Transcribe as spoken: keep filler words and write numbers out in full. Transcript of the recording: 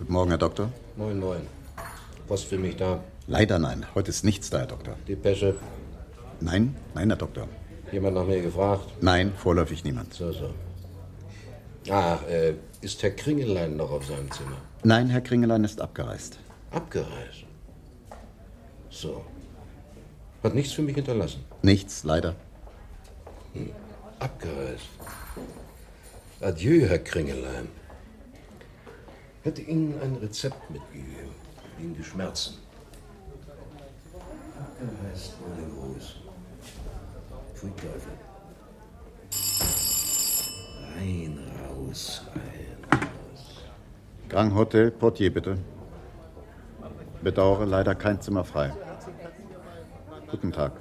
Morgen, Herr Doktor. Moin, moin. Post für mich da? Leider nein. Heute ist nichts da, Herr Doktor. Depesche? Nein, nein, Herr Doktor. Jemand nach mir gefragt? Nein, vorläufig niemand. So, so. Ach, äh, ist Herr Kringelein noch auf seinem Zimmer? Nein, Herr Kringelein ist abgereist. Abgereist? So. Hat nichts für mich hinterlassen? Nichts, leider. Hm. Abgereist. Adieu, Herr Kringelein. Hätte Ihnen ein Rezept mitgegeben. Gegen die Schmerzen. Abgereist ohne Gruß. Pfui Teufel. Rein, raus, rein, raus. Grand Hotel, Portier, bitte. Bedauere, leider kein Zimmer frei. Guten Tag.